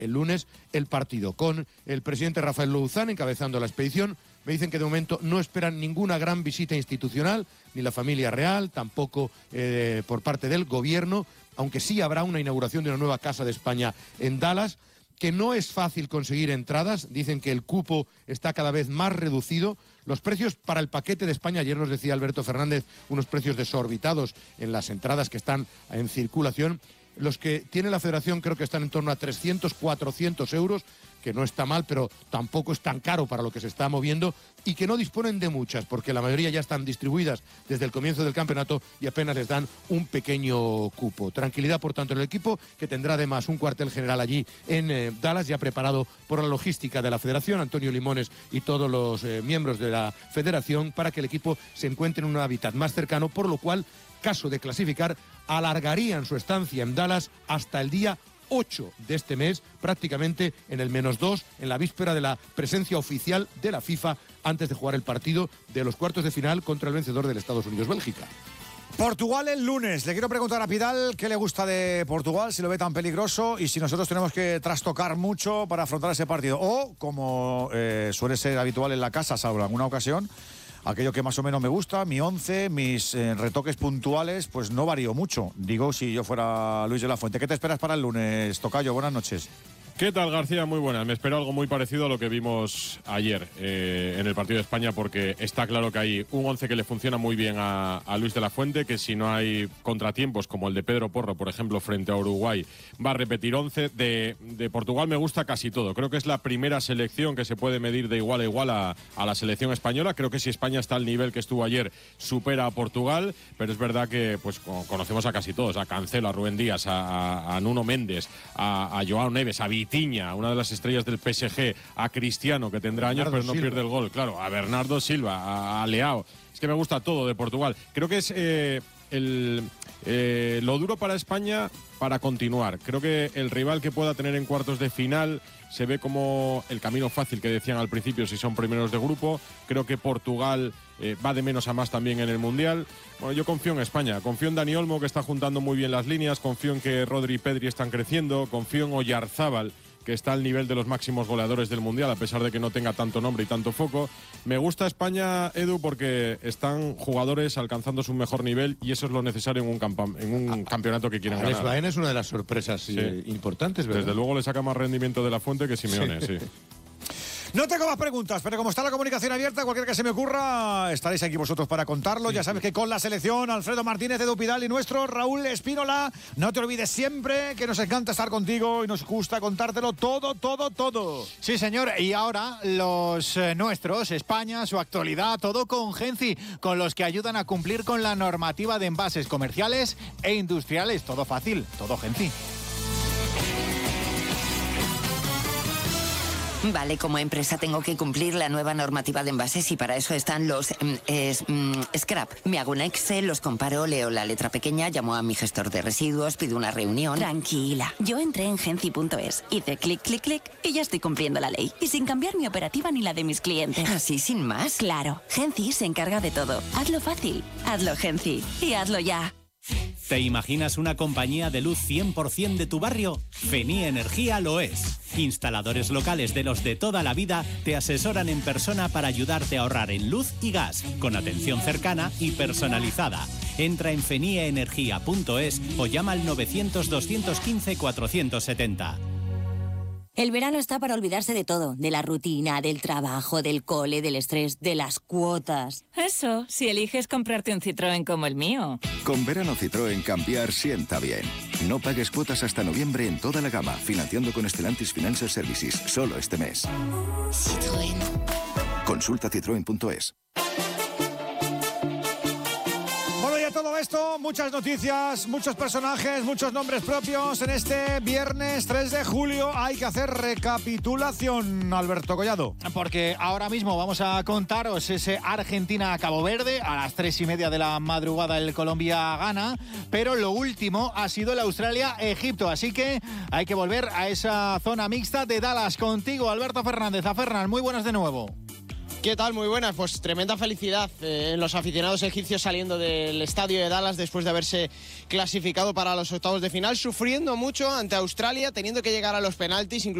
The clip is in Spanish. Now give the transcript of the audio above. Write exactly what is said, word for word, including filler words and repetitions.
el lunes el partido, con el presidente Rafael Louzán encabezando la expedición. Me dicen que de momento no esperan ninguna gran visita institucional, ni la familia real, tampoco eh, por parte del gobierno, aunque sí habrá una inauguración de una nueva Casa de España en Dallas, que no es fácil conseguir entradas. Dicen que el cupo está cada vez más reducido. Los precios para el paquete de España, ayer nos decía Alberto Fernández, unos precios desorbitados en las entradas que están en circulación. Los que tiene la federación creo que están en torno a trescientos, cuatrocientos euros, que no está mal, pero tampoco es tan caro para lo que se está moviendo, y que no disponen de muchas, porque la mayoría ya están distribuidas desde el comienzo del campeonato y apenas les dan un pequeño cupo. Tranquilidad, por tanto, en el equipo, que tendrá además un cuartel general allí en eh, Dallas, ya preparado por la logística de la federación, Antonio Limones y todos los eh, miembros de la federación, para que el equipo se encuentre en un hábitat más cercano, por lo cual, caso de clasificar, alargarían su estancia en Dallas hasta el día ocho de este mes, prácticamente en el menos dos, en la víspera de la presencia oficial de la FIFA antes de jugar el partido de los cuartos de final contra el vencedor del Estados Unidos-Bélgica. Portugal el lunes. Le quiero preguntar a Pidal qué le gusta de Portugal, si lo ve tan peligroso y si nosotros tenemos que trastocar mucho para afrontar ese partido. O, como eh, suele ser habitual en la casa, salvo en alguna ocasión, aquello que más o menos me gusta, mi once, mis eh, retoques puntuales, pues no varío mucho. Digo, si yo fuera Luis de la Fuente. ¿Qué te esperas para el lunes, tocayo? Buenas noches. ¿Qué tal, García? Muy buenas. Me espero algo muy parecido a lo que vimos ayer eh, en el partido de España, porque está claro que hay un once que le funciona muy bien a, a Luis de la Fuente, que si no hay contratiempos como el de Pedro Porro, por ejemplo, frente a Uruguay, va a repetir once. De, de Portugal me gusta casi todo. Creo que es la primera selección que se puede medir de igual a igual a, a la selección española. Creo que si España está al nivel que estuvo ayer, supera a Portugal, pero es verdad que pues conocemos a casi todos, a Cancelo, a Rubén Díaz, a, a, a Nuno Méndez, a, a Joao Neves, a Vitinha, una de las estrellas del P S G, a Cristiano, que tendrá años Bernardo pero no Silva. Pierde el gol, claro, a Bernardo Silva, a, a Leao. Es que me gusta todo de Portugal. Creo que es eh, el, eh, lo duro para España para continuar. Creo que el rival que pueda tener en cuartos de final se ve como el camino fácil que decían al principio si son primeros de grupo. Creo que Portugal eh, va de menos a más también en el Mundial. Bueno, yo confío en España, confío en Dani Olmo, que está juntando muy bien las líneas, confío en que Rodri y Pedri están creciendo, confío en Oyarzábal, que está al nivel de los máximos goleadores del Mundial, a pesar de que no tenga tanto nombre y tanto foco. Me gusta España, Edu, porque están jugadores alcanzando su mejor nivel y eso es lo necesario en un, campa- en un campeonato que quieren ganar. Alex Baena es una de las sorpresas sí. eh, importantes, ¿verdad? Desde luego le saca más rendimiento de la Fuente que Simeone, sí. sí. No tengo más preguntas, pero como está la comunicación abierta, cualquier que se me ocurra, estaréis aquí vosotros para contarlo. Sí, ya sabes sí. que con la selección, Alfredo Martínez, Edu Pidal y nuestro Raúl Espínola, no te olvides siempre que nos encanta estar contigo y nos gusta contártelo todo, todo, todo. Sí, señor, y ahora los eh, nuestros, España, su actualidad, todo con Genci, con los que ayudan a cumplir con la normativa de envases comerciales e industriales. Todo fácil, todo Genci. Vale, como empresa tengo que cumplir la nueva normativa de envases y para eso están los mm, es, mm, scrap. Me hago un Excel, los comparo, leo la letra pequeña, llamo a mi gestor de residuos, pido una reunión. Tranquila, yo entré en genci punto es, hice clic, clic, clic y ya estoy cumpliendo la ley. Y sin cambiar mi operativa ni la de mis clientes. ¿Así sin más? Claro, Genci se encarga de todo. Hazlo fácil, hazlo Genci y hazlo ya. ¿Te imaginas una compañía de luz cien por ciento de tu barrio? Fenie Energía lo es. Instaladores locales de los de toda la vida te asesoran en persona para ayudarte a ahorrar en luz y gas, con atención cercana y personalizada. Entra en fenie energía punto es o llama al novecientos, doscientos quince, cuatrocientos setenta. El verano está para olvidarse de todo, de la rutina, del trabajo, del cole, del estrés, de las cuotas. Eso, si eliges comprarte un Citroën como el mío. Con verano Citroën cambiar sienta bien. No pagues cuotas hasta noviembre en toda la gama, financiando con Stellantis Financial Services, solo este mes. Citroën. Consulta citroen punto es. Todo esto, muchas noticias, muchos personajes, muchos nombres propios en este viernes tres de julio. Hay que hacer recapitulación, Alberto Collado. Porque ahora mismo vamos a contaros ese Argentina-Cabo Verde. A las tres y media de la madrugada el Colombia gana. Pero lo último ha sido el Australia-Egipto. Así que hay que volver a esa zona mixta de Dallas. Contigo, Alberto Fernández. A Fernández, muy buenas de nuevo. ¿Qué tal? Muy buenas. Pues tremenda felicidad eh, en los aficionados egipcios saliendo del estadio de Dallas después de haberse clasificado para los octavos de final, sufriendo mucho ante Australia, teniendo que llegar a los penaltis, incluso